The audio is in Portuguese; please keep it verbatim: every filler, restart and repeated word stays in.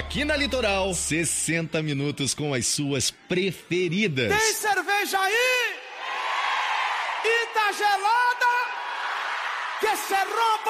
aqui na Litoral, sessenta minutos com as suas preferidas. Tem cerveja aí? E tá gelada? Que se rompa!